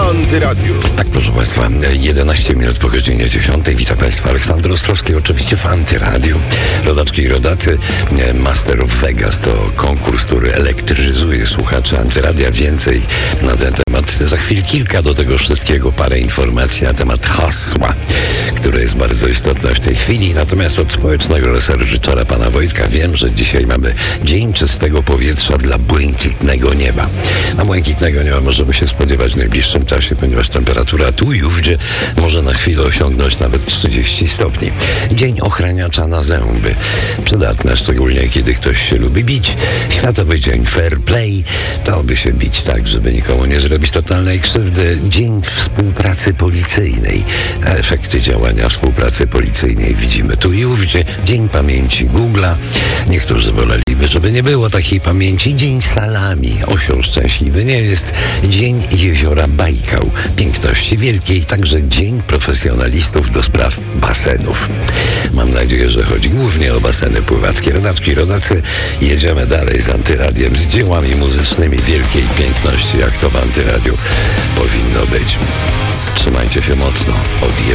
Antyradiu. Tak, proszę Państwa, 11 minut po godzinie 10. Witam Państwa, Aleksander Ostrowski, oczywiście w Antyradiu. Rodaczki i rodacy, Master of Vegas to konkurs, który elektryzuje słuchaczy Antyradia. Więcej na ten temat. Za chwilę kilka do tego wszystkiego, parę informacji na temat hasła, które jest bardzo istotne w tej chwili. Natomiast od społecznego researchera pana Wojtka wiem, że dzisiaj mamy Dzień Czystego Powietrza dla błękitnego nieba. Na błękitnego nieba możemy się spodziewać w najbliższym czasie, ponieważ temperatura tu i ówdzie może na chwilę osiągnąć nawet 30 stopni. Dzień ochraniacza na zęby. Przydatne, szczególnie kiedy ktoś się lubi bić. Światowy Dzień Fair Play. To by się bić tak, żeby nikomu nie zrobić totalnej krzywdy. Dzień Współpracy Policyjnej. Efekty działania współpracy policyjnej widzimy tu i ówdzie. Dzień Pamięci Google'a. Niektórzy woleliby, żeby nie było takiej pamięci. Dzień Salami. Osioł szczęśliwy nie jest. Dzień Jeziora Bajkał. Piękności wielkiej. Także Dzień Profesjonalistów do spraw basenów. Mam nadzieję, że chodzi głównie o baseny pływackie. Rodaczki i rodacy, jedziemy dalej z Antyradiem, z dziełami muzycznymi wielkiej piękności, jak to w Antyradiu powinno być. Trzymajcie się mocno. Odjeb